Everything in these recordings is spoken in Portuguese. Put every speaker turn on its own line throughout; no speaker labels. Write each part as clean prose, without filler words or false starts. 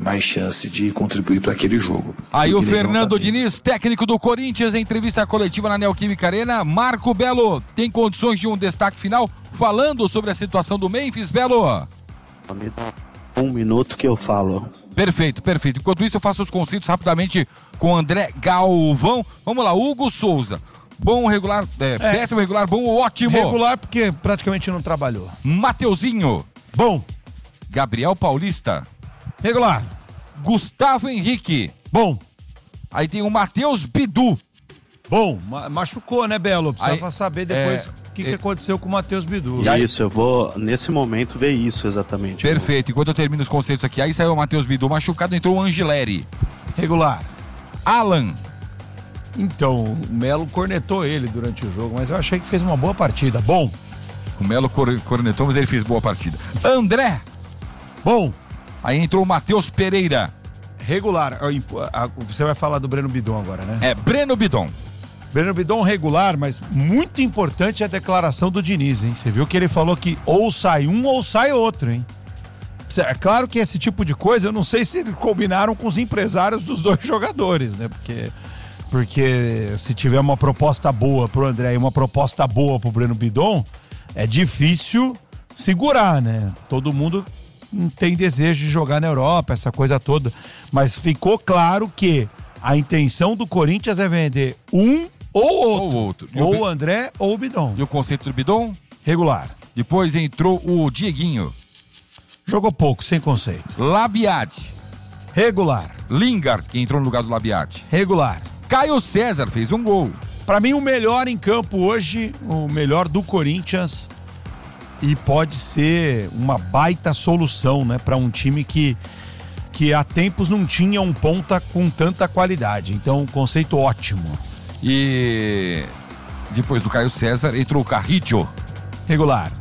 mais chance de contribuir para aquele jogo.
Aí o Fernando Diniz, técnico do Corinthians, em entrevista coletiva na Neoquímica Arena. Marco Belo, tem condições de um destaque final falando sobre a situação do Memphis, Belo?
Um minuto que eu falo.
Perfeito. Enquanto isso, eu faço os conceitos rapidamente com André Galvão. Vamos lá, Hugo Souza. Bom, regular, péssimo, regular, bom ou ótimo?
Regular porque praticamente não trabalhou.
Mateuzinho.
Bom.
Gabriel Paulista.
Regular.
Gustavo Henrique.
Bom.
Aí tem o Matheus Bidu.
Bom, machucou, né, Belo? Precisava saber depois o que aconteceu com o Matheus Bidu.
Isso, eu vou, nesse momento, ver isso exatamente.
Perfeito, enquanto eu termino os conceitos aqui, aí saiu o Matheus Bidu machucado, entrou o Angileri.
Regular.
Alan.
Então, o Melo cornetou ele durante o jogo, mas eu achei que fez uma boa partida. Bom.
O Melo cornetou, mas ele fez boa partida. André.
Bom.
Aí entrou o Matheus Pereira.
Regular. Você vai falar do Breno Bidon agora, né?
Breno Bidon.
Breno Bidon regular, mas muito importante a declaração do Diniz, hein? Você viu que ele falou que ou sai um ou sai outro, hein? É claro que esse tipo de coisa, eu não sei se eles combinaram com os empresários dos dois jogadores, né? Porque se tiver uma proposta boa pro André e uma proposta boa pro Breno Bidon, é difícil segurar, né? Todo mundo tem desejo de jogar na Europa, essa coisa toda. Mas ficou claro que a intenção do Corinthians é vender um ou outro. Ou o André ou o Bidon.
E o conceito do Bidon?
Regular.
Depois entrou o Dieguinho.
Jogou pouco, sem conceito.
Labiate.
Regular.
Lingard, que entrou no lugar do Labiate.
Regular.
Caio César fez um gol.
Pra mim, o melhor em campo hoje, o melhor do Corinthians, e pode ser uma baita solução, né, pra um time que há tempos não tinha um ponta com tanta qualidade. Então, conceito ótimo.
E depois do Caio César, entrou o Carrillo.
Regular.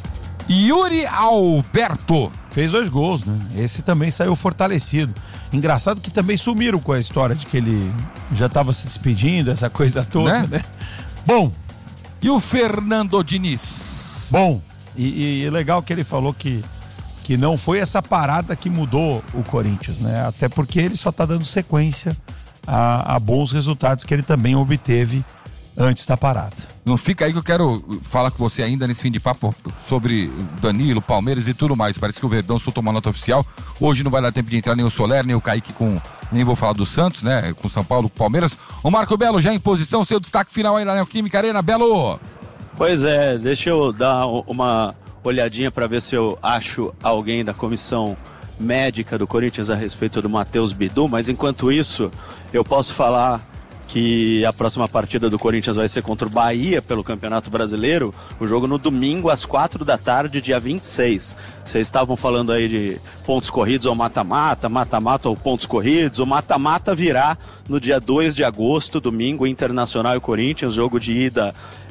Yuri Alberto.
Fez 2 gols, né? Esse também saiu fortalecido. Engraçado que também sumiram com a história de que ele já estava se despedindo, essa coisa toda, né? Bom.
E o Fernando Diniz?
Bom. E legal que ele falou que não foi essa parada que mudou o Corinthians, né? Até porque ele só está dando sequência a bons resultados que ele também obteve antes da parada.
Não fica aí que eu quero falar com você ainda nesse fim de papo sobre Danilo, Palmeiras e tudo mais. Parece que o Verdão soltou uma nota oficial. Hoje não vai dar tempo de entrar nem o Soler, nem o Kaique nem vou falar do Santos, né? Com São Paulo, com Palmeiras. O Marco Belo já em posição, seu destaque final aí na Neoquímica Arena, Belo.
Pois é, deixa eu dar uma olhadinha para ver se eu acho alguém da comissão médica do Corinthians a respeito do Matheus Bidu, mas enquanto isso, eu posso falar que a próxima partida do Corinthians vai ser contra o Bahia pelo Campeonato Brasileiro, o jogo no domingo às 4h, dia 26. Vocês estavam falando aí de pontos corridos ou mata-mata, mata-mata ou pontos corridos. O mata-mata virá no dia 2 de agosto, domingo, Internacional e Corinthians, jogo de ida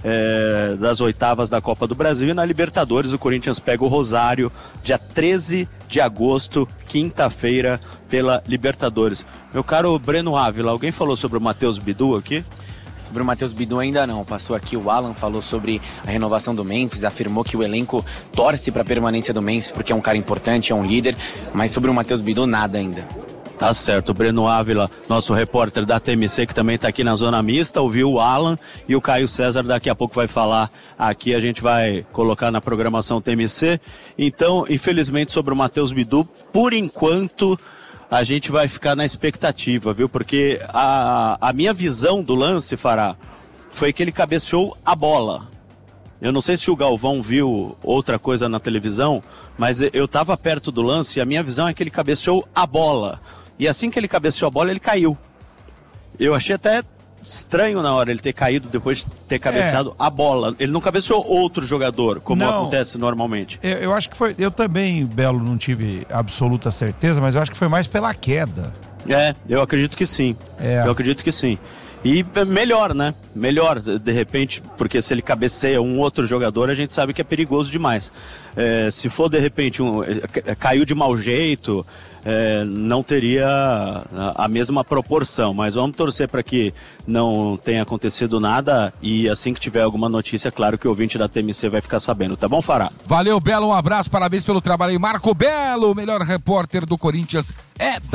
das oitavas da Copa do Brasil. E na Libertadores o Corinthians pega o Rosário, dia 13 de agosto, quinta-feira, pela Libertadores. Meu caro Breno Ávila, alguém falou sobre o Matheus Bidu aqui?
Sobre o Matheus Bidu ainda não. Passou aqui o Alan, falou sobre a renovação do Memphis, afirmou que o elenco torce para a permanência do Memphis porque é um cara importante, é um líder, mas sobre o Matheus Bidu nada ainda.
Tá certo, o Breno Ávila, nosso repórter da TMC, que também está aqui na Zona Mista, ouviu o Alan e o Caio César daqui a pouco vai falar aqui, a gente vai colocar na programação TMC. Então, infelizmente, sobre o Matheus Bidu, por enquanto, a gente vai ficar na expectativa, viu? Porque a minha visão do lance, Fará, foi que ele cabeceou a bola. Eu não sei se o Galvão viu outra coisa na televisão, mas eu estava perto do lance e a minha visão é que ele cabeceou a bola. E assim que ele cabeceou a bola, ele caiu. Eu achei até estranho na hora ele ter caído depois de ter cabeceado a bola. Ele não cabeceou outro jogador, como acontece normalmente.
Eu acho que foi... Eu também, Belo, não tive absoluta certeza, mas eu acho que foi mais pela queda.
Eu acredito que sim. Eu acredito que sim. E melhor, né? Melhor, de repente, porque se ele cabeceia um outro jogador, a gente sabe que é perigoso demais. Se for, de repente, caiu de mau jeito, não teria a mesma proporção. Mas vamos torcer para que não tenha acontecido nada e assim que tiver alguma notícia, claro que o ouvinte da TMC vai ficar sabendo. Tá bom, Fará?
Valeu, Belo, um abraço, parabéns pelo trabalho aí. Marco Belo, o melhor repórter do Corinthians,